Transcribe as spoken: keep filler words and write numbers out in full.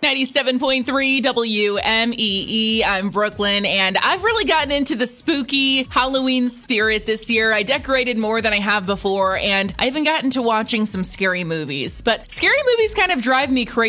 ninety-seven point three W M E E. I'm Brooklyn, and I've really gotten into the spooky Halloween spirit this year. I decorated more than I have before, and I even gotten to watching some scary movies. But scary movies kind of drive me crazy.